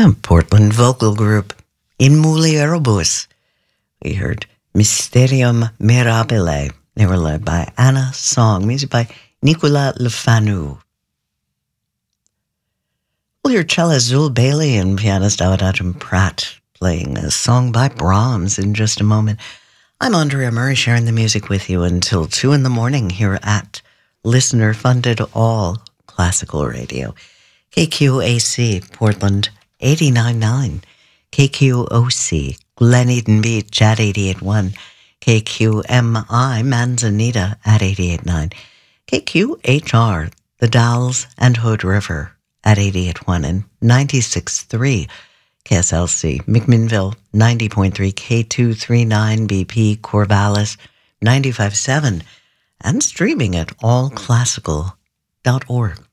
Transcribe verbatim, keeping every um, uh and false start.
Portland vocal group In Mulieribus. We heard Mysterium Mirabile. They were led by Anna Song, music by Nicolas Lefanu. We'll hear cellist Zul Bailey and pianist Adam Pratt playing a song by Brahms in just a moment. I'm Andrea Murray, sharing the music with you until two in the morning here at listener-funded all classical radio. K Q A C, Portland, eighty-nine point nine. K Q O C, Glen Eden Beach at eighty-eight point one. K Q M I, Manzanita at eighty-eight point nine. K Q H R, The Dalles and Hood River at eighty-eight point one and ninety-six point three. K S L C, McMinnville, ninety point three, K two thirty-nine B P, Corvallis, ninety-five point seven, and streaming at all classical dot org.